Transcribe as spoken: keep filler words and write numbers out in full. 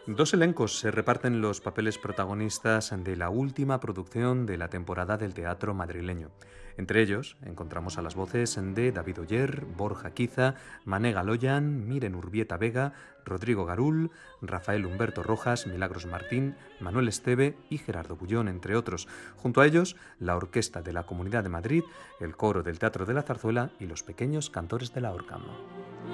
Dos elencos se reparten los papeles protagonistas de la última producción de la temporada del teatro madrileño. Entre ellos encontramos a las voces de David Oyer, Borja Quiza, Mané Galoyan, Miren Urbieta Vega, Rodrigo Garul, Rafael Humberto Rojas, Milagros Martín, Manuel Esteve y Gerardo Bullón, entre otros. Junto a ellos, la Orquesta de la Comunidad de Madrid, el Coro del Teatro de la Zarzuela y los Pequeños Cantores de la Orcam.